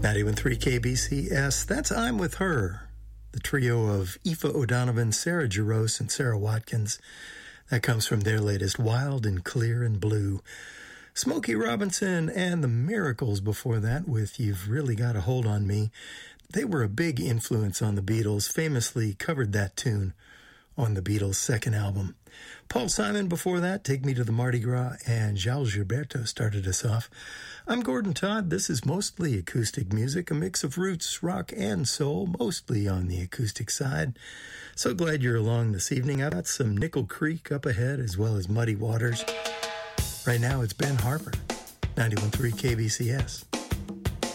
91.3 KBCS, that's I'm With Her, the trio of Aoife O'Donovan, Sarah Jarosz, and Sarah Watkins. That comes from their latest Wild and Clear and Blue. Smokey Robinson and the Miracles before that with You've Really Got a Hold on Me. They were a big influence on the Beatles, famously covered that tune on the Beatles' second album. Paul Simon before that, Take Me to the Mardi Gras, and Gilles Gilberto started us off. I'm Gordon Todd. This is mostly acoustic music, a mix of roots, rock, and soul, mostly on the acoustic side. So glad you're along this evening. I've got some Nickel Creek up ahead, as well as Muddy Waters. Right now, it's Ben Harper, 91.3 KBCS.